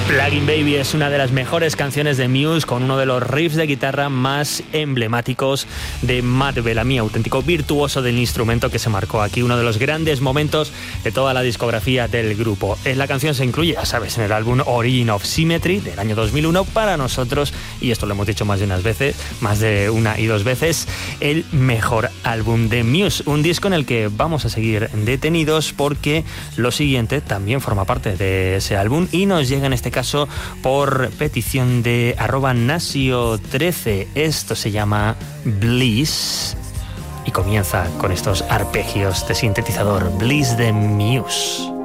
Plug-in Baby es una de las mejores canciones de Muse, con uno de los riffs de guitarra más emblemáticos de Matt Bellamy, auténtico virtuoso del instrumento que se marcó aquí, uno de los grandes momentos de toda la discografía del grupo. La canción se incluye, ya sabes, en el álbum Origin of Symmetry del año 2001, para nosotros, y esto lo hemos dicho más de una y dos veces, el mejor álbum de Muse, un disco en el que vamos a seguir detenidos porque lo siguiente también forma parte de ese álbum y nos llega en este caso por petición de @nasio13. Esto se llama Bliss y comienza con estos arpegios de sintetizador. Bliss de Muse.